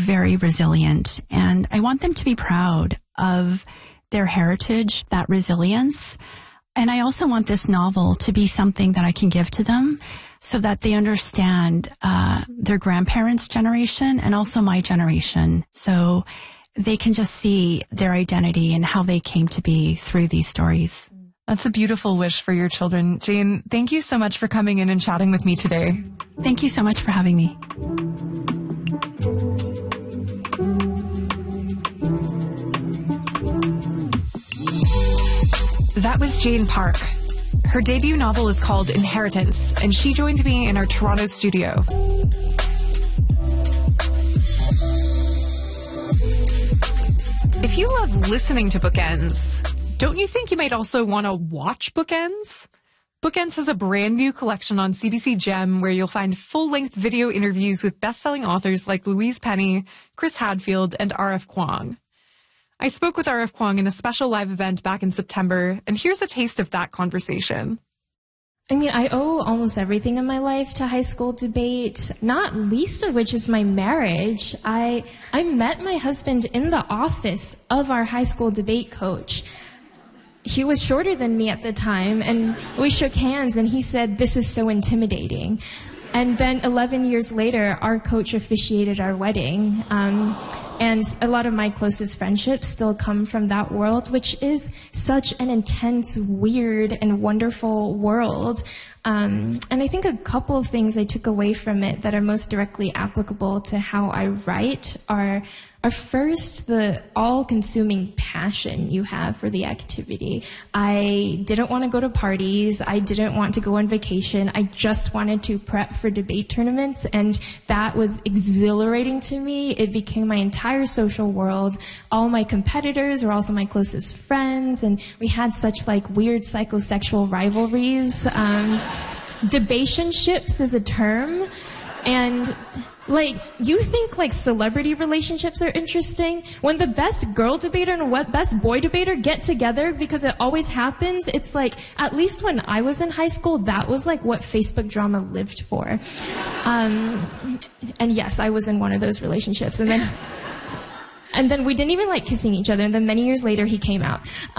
very resilient, and I want them to be proud of their heritage, that resilience. And I also want this novel to be something that I can give to them so that they understand their grandparents' generation and also my generation. So they can just see their identity and how they came to be through these stories. That's a beautiful wish for your children. Jane, thank you so much for coming in and chatting with me today. Thank you so much for having me. That was Jane Park. Her debut novel is called Inheritance, and she joined me in our Toronto studio. If you love listening to Bookends, don't you think you might also want to watch Bookends? Bookends has a brand new collection on CBC Gem where you'll find full-length video interviews with best-selling authors like Louise Penny, Chris Hadfield, and R.F. Kuang. I spoke with R.F. Kuang in a special live event back in September, and here's a taste of that conversation. I mean, I owe almost everything in my life to high school debate, not least of which is my marriage. I met my husband in the office of our high school debate coach. He was shorter than me at the time, and we shook hands, and he said, "This is so intimidating." And then 11 years later, our coach officiated our wedding. And a lot of my closest friendships still come from that world, which is such an intense, weird, and wonderful world. And I think a couple of things I took away from it that are most directly applicable to how I write are first the all-consuming passion you have for the activity. I didn't want to go to parties. I didn't want to go on vacation. I just wanted to prep for debate tournaments, and that was exhilarating to me. It became my entire social world. All my competitors were also my closest friends, and we had such like weird psychosexual rivalries. Debationships is a term, and like, you think like celebrity relationships are interesting? When the best girl debater and best boy debater get together, because it always happens, it's like, at least when I was in high school, that was like what Facebook drama lived for. And yes, I was in one of those relationships. And then we didn't even like kissing each other. And then many years later, he came out.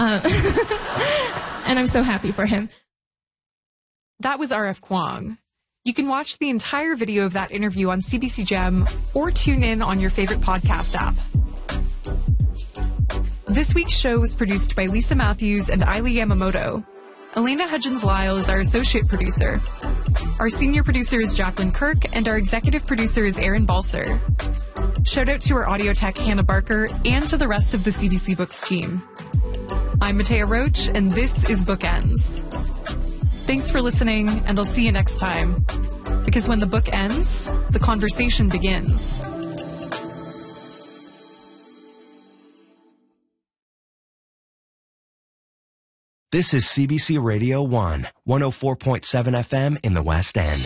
And I'm so happy for him. That was R.F. Kuang. You can watch the entire video of that interview on CBC Gem or tune in on your favorite podcast app. This week's show was produced by Lisa Matthews and Ailey Yamamoto. Elena Hudgens-Lyle is our associate producer. Our senior producer is Jacqueline Kirk, and our executive producer is Aaron Balser. Shout out to our audio tech, Hannah Barker, and to the rest of the CBC Books team. I'm Matea Roach, and this is Bookends. Thanks for listening, and I'll see you next time. Because when the book ends, the conversation begins. This is CBC Radio 1, 104.7 FM in the West End.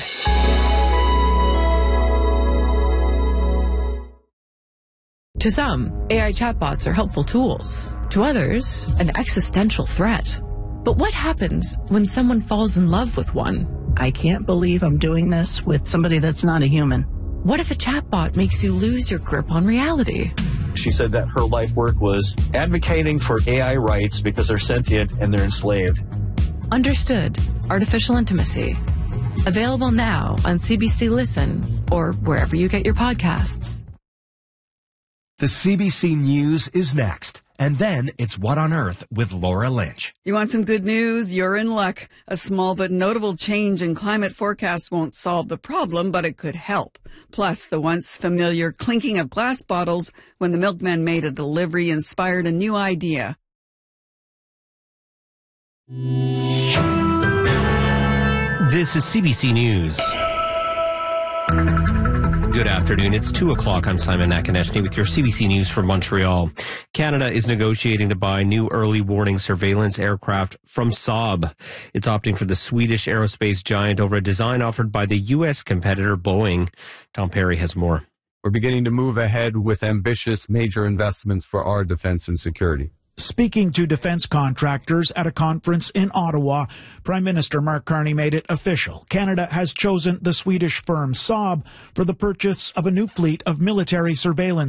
To some, AI chatbots are helpful tools. To others, an existential threat. But what happens when someone falls in love with one? I can't believe I'm doing this with somebody that's not a human. What if a chatbot makes you lose your grip on reality? She said that her life work was advocating for AI rights because they're sentient and they're enslaved. Understood. Artificial Intimacy. Available now on CBC Listen or wherever you get your podcasts. The CBC News is next. And then it's What on Earth with Laura Lynch. You want some good news? You're in luck. A small but notable change in climate forecasts won't solve the problem, but it could help. Plus, the once familiar clinking of glass bottles when the milkman made a delivery inspired a new idea. This is CBC News. Good afternoon. It's 2 o'clock. I'm Simon Nakonechny with your CBC News from Montreal. Canada is negotiating to buy new early warning surveillance aircraft from Saab. It's opting for the Swedish aerospace giant over a design offered by the U.S. competitor Boeing. Tom Perry has more. We're beginning to move ahead with ambitious major investments for our defense and security. Speaking to defense contractors at a conference in Ottawa, Prime Minister Mark Carney made it official. Canada has chosen the Swedish firm Saab for the purchase of a new fleet of military surveillance